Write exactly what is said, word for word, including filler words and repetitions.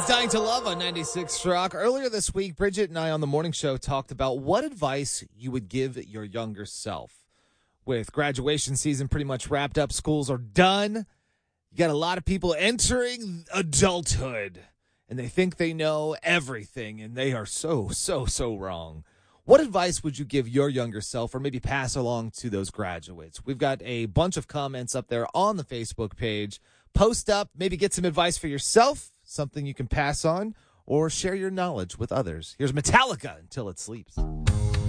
with Dying to Love on ninety-six Rock. Earlier this week, Bridget and I on the morning show talked about what advice you would give your younger self. With graduation season pretty much wrapped up, schools are done. You got a lot of people entering adulthood, and they think they know everything, and they are so, so, so wrong. What advice would you give your younger self, or maybe pass along to those graduates? We've got a bunch of comments up there on the Facebook page. Post up, maybe get some advice for yourself, something you can pass on, or share your knowledge with others. Here's Metallica, Until It Sleeps.